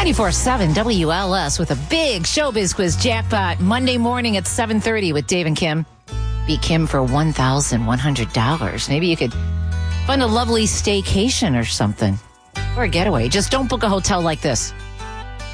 94.7 WLS with a big Showbiz Quiz jackpot Monday morning at 7:30 with Dave and Kim. Beat Kim for $1,100. Maybe you could find a lovely staycation or something. Or a getaway. Just don't book a hotel like this.